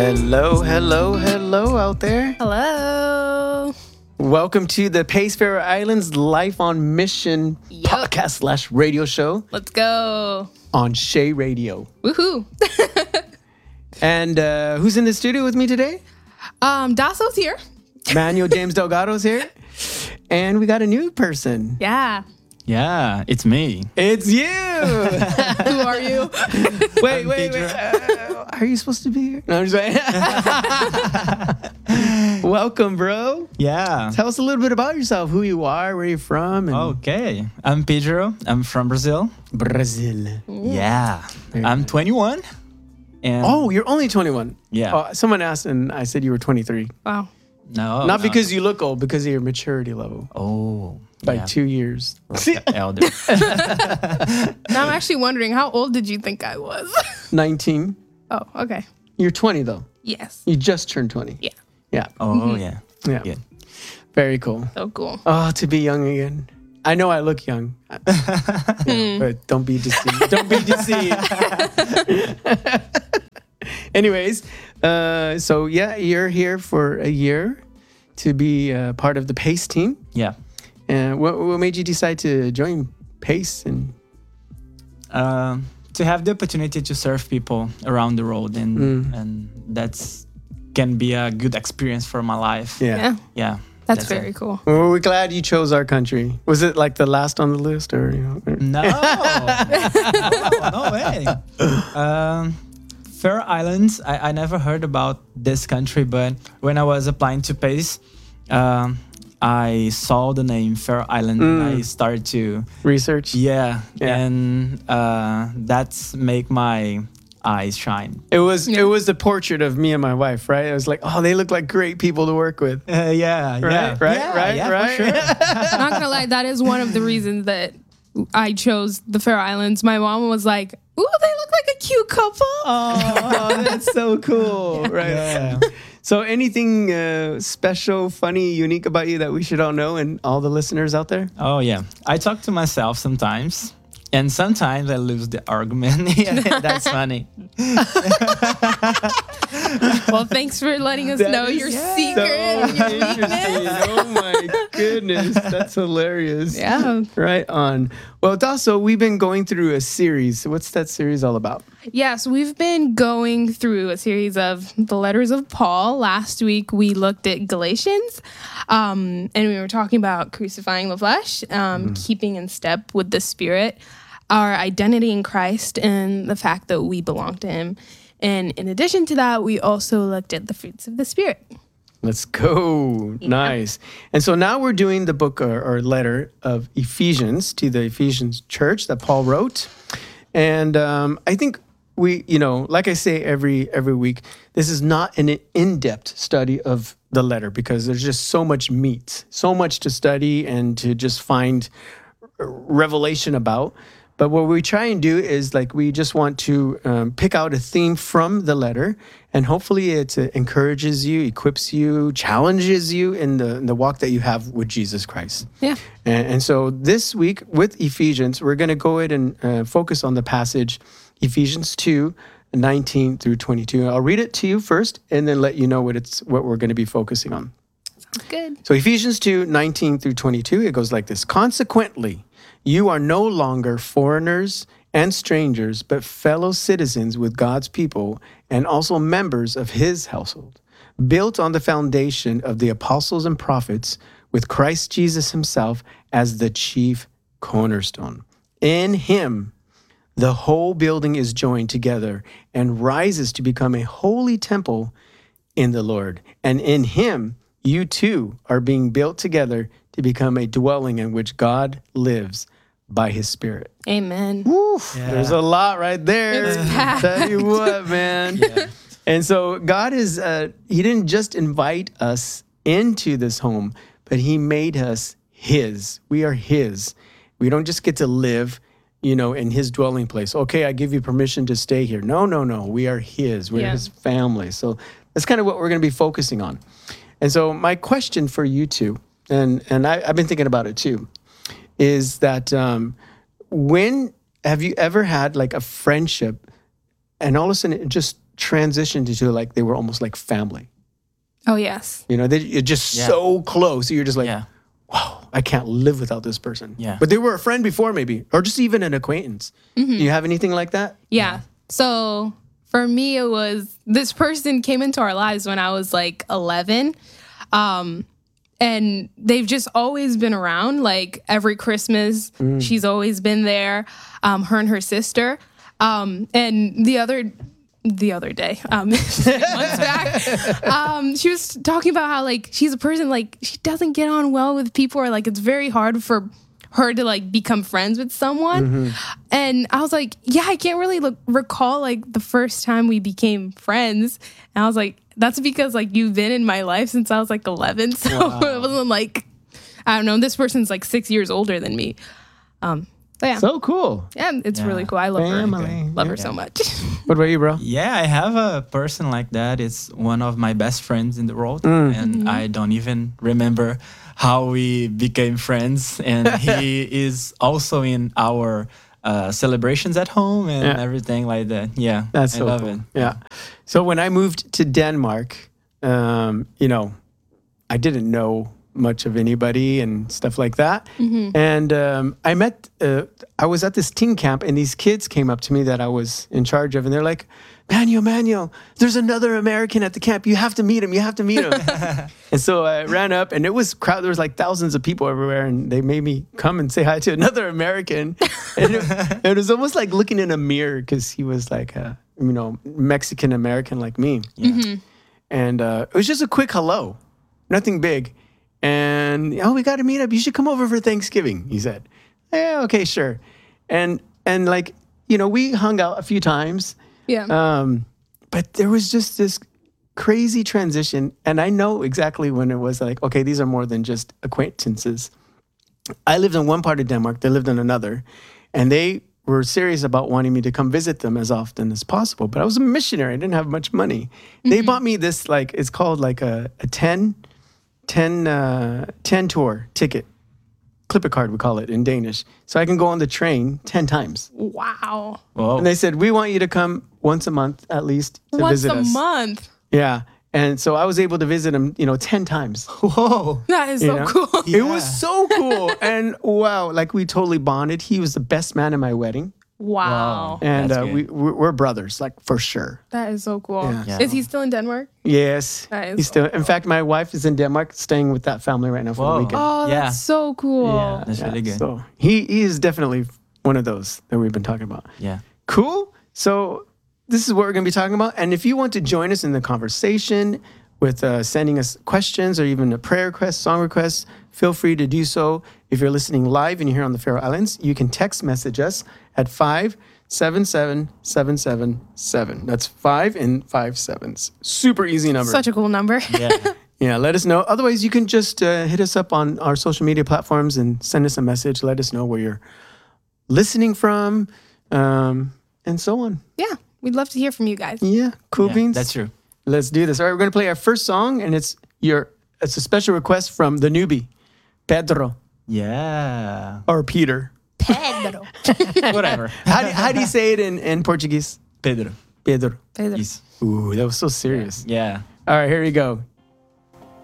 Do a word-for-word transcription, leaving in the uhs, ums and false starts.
Hello, hello, hello out there. Hello. Welcome to the Pace Faroe Islands Life on Mission Yep. podcast slash radio show Let's go. on Shea Radio. Woohoo. And uh, who's in the studio with me today? um, Dasso's here. Manuel James Delgado's here. And we got a new person. Yeah. Yeah, it's me. It's you. Who are you? wait, wait, wait. Uh, are you supposed to be here? No, I'm just saying. Welcome, bro. Yeah. Tell us a little bit about yourself, who you are, where you're from. And Okay. I'm Pedro. I'm from Brazil. Brazil. Yeah. Very I'm nice. twenty-one. And Oh, you're only twenty-one. Yeah. Oh, someone asked, and I said you were twenty-three. Wow. no. Not no. because you look old, because of your maturity level Oh. by yeah. two years. Elder. Now I'm actually wondering, how old did you think I was? nineteen. Oh, okay. You're twenty, though. Yes. You just turned twenty. Yeah. Yeah. Oh, yeah. Yeah. Good. Very cool. So cool. Oh, to be young again. I know I look young, Yeah, but don't be deceived. Don't be deceived. Anyways, uh, so yeah, you're here for a year to be uh, part of the PACE team. Yeah. And what, what made you decide to join PACE? And Um, to have the opportunity to serve people around the world, and Mm. and that's can be a good experience for my life. yeah. Yeah. Yeah. That's, That's very it. cool. Well, we're glad you chose our country. Was it like the last on the list, or you know? or- No, no, no way. Um, Faroe Islands, I, I never heard about this country, but when I was applying to PACE, um, I saw the name Faroe Island and I started to, Research? yeah, Yeah. and uh, that's make my eyes shine. It was Yeah. it was the portrait of me and my wife, right? It was like, oh, they look like great people to work with. Uh, yeah, Right, yeah, right, yeah, right, yeah, right. for sure. Not gonna lie, that is one of the reasons that I chose the Faroe Islands. My mom was like, ooh, they look like a cute couple. Oh, that's so cool, right? Yeah. So, anything uh, special, funny, unique about you that we should all know, and all the listeners out there? Oh yeah, I talk to myself sometimes, and sometimes I lose the argument. Yeah, that's funny. Well, thanks for letting us That know is your so secret and your interesting. weakness. Oh my goodness, that's hilarious. Yeah. Right on. Well, Dasso, we've been going through a series. What's that series all about? Yes, we've been going through a series of the letters of Paul. Last week we looked at Galatians, um, and we were talking about crucifying the flesh, um, keeping in step with the Spirit, our identity in Christ, and the fact that we belong to Him. And in addition to that, we also looked at the fruits of the Spirit. Let's go. Nice. And so now we're doing the book or, or letter of Ephesians to the Ephesians church that Paul wrote. And um, I think we, you know, like I say every every week, this is not an in-depth study of the letter because there's just so much meat, so much to study and to just find revelation about. But what we try and do is like we just want to um, pick out a theme from the letter, and hopefully it uh, encourages you, equips you, challenges you in the in the walk that you have with Jesus Christ. Yeah. And, and so this week with Ephesians, we're going to go ahead and uh, focus on the passage Ephesians two, nineteen through twenty-two. I'll read it to you first, and then let you know what it's what we're going to be focusing on. Sounds good. So Ephesians two, nineteen through twenty-two, it goes like this. Consequently, you are no longer foreigners and strangers, but fellow citizens with God's people and also members of His household, built on the foundation of the apostles and prophets, with Christ Jesus Himself as the chief cornerstone. In Him, the whole building is joined together and rises to become a holy temple in the Lord. And in Him, you too are being built together to become a dwelling in which God lives by His Spirit. Amen. Woof, Yeah. There's a lot right there. It's packed. Tell you what, man. And so God is, uh, He didn't just invite us into this home, but He made us His. We are His. We don't just get to live, you know, in His dwelling place. Okay, I give you permission to stay here. No, no, no. We are His. We're Yeah. His family. So that's kind of what we're going to be focusing on. And so my question for you two, and, and I, I've been thinking about it too, is that um, when have you ever had like a friendship and all of a sudden it just transitioned into like they were almost like family. Oh yes. You know, they, you're just Yeah. so close. You're just like, Yeah. wow, I can't live without this person. Yeah. But they were a friend before, maybe, or just even an acquaintance. Mm-hmm. Do you have anything like that? Yeah. So for me, it was this person came into our lives when I was like eleven. Um, and they've just always been around. Like every Christmas, she's always been there. Um, her and her sister. Um, and the other the other day, um, months back, um, she was talking about how like she's a person like she doesn't get on well with people, or like it's very hard for her to like become friends with someone. And I was like, yeah, I can't really look, recall like the first time we became friends. And I was like, that's because like you've been in my life since I was like eleven. So it wasn't like, I don't know, this person's like six years older than me. Um, but yeah, So cool. yeah, it's Yeah. really cool. I love Family. her. Love her Yeah. so much. What about you, bro? Yeah, I have a person like that. It's one of my best friends in the world, Mm. and I don't even remember how we became friends. And he is also in our uh, celebrations at home and Yeah. everything like that. Yeah, That's I so love cool. it. Yeah. So when I moved to Denmark, um, you know, I didn't know much of anybody and stuff like that. And um, I met, uh, I was at this teen camp, and these kids came up to me that I was in charge of, and they're like, Manuel, Manuel, there's another American at the camp. You have to meet him. You have to meet him. And so I ran up, and it was crowd. There was like thousands of people everywhere, and they made me come and say hi to another American. And it, it was almost like looking in a mirror, because he was like a, you know, Mexican American like me. And uh, it was just a quick hello, nothing big. And oh, we got to meet up. You should come over for Thanksgiving. He said, yeah, okay, sure. And and like, you know, we hung out a few times. Yeah. Um, but there was just this crazy transition. And I know exactly when it was like, okay, these are more than just acquaintances. I lived in one part of Denmark, they lived in another. And they were serious about wanting me to come visit them as often as possible. But I was a missionary. I didn't have much money. They bought me this, like, it's called like a, a ten, ten, uh, ten tour ticket. Clipper card, we call it in Danish. So I can go on the train ten times. Wow. Whoa. And they said, we want you to come once a month at least to Once visit a us. month. Yeah. And so I was able to visit him, you know, ten times. Whoa. That is You so know? cool. It was so cool. And wow, like we totally bonded. He was the best man in my wedding. Wow. And That's uh, good. we, we're, we're brothers, like for sure. That is so cool. Yeah. Yeah. Is he still in Denmark? Yes. That is He's so still, in fact, my wife is in Denmark staying with that family right now for the Whoa. weekend. Oh, Yeah. that's so cool. Yeah, That's yeah. really good. So he, he is definitely one of those that we've been talking about. Yeah. Cool. So this is what we're going to be talking about. And if you want to join us in the conversation with uh, sending us questions or even a prayer request, song requests, feel free to do so. If you're listening live and you're here on the Faroe Islands, you can text message us at five seven seven seven seven seven. That's five and five sevens. Super easy number. Such a cool number. Yeah. Yeah, let us know. Otherwise, you can just uh, hit us up on our social media platforms and send us a message. Let us know where you're listening from, um, and so on. Yeah. We'd love to hear from you guys. Yeah, cool Yeah, beans. that's true. Let's do this. All right, we're going to play our first song, and it's your. It's a special request from the newbie, Pedro Yeah. or Peter. Pedro. Whatever. How do, how do you say it in, in Portuguese? Pedro. Pedro. Pedro. Yes. Ooh, that was so serious. Yeah. All right, here we go.